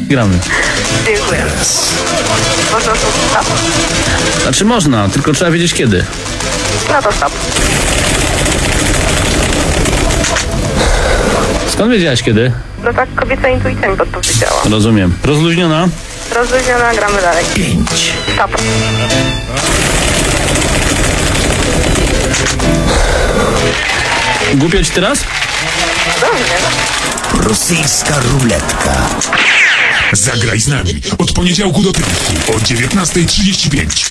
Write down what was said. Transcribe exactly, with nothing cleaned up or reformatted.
gramy. Dziękuję. Można stop? Znaczy można, tylko trzeba wiedzieć kiedy. No to stop. Skąd wiedziałaś kiedy? No tak kobieca intuicja mi podpowiedziała. Rozumiem. Rozluźniona? Rozluźniona, gramy dalej. Pięć. Stop. Głupio ci teraz? Dobrze. Rosyjska ruletka. Zagraj z nami od poniedziałku do piątku o dziewiętnasta trzydzieści pięć.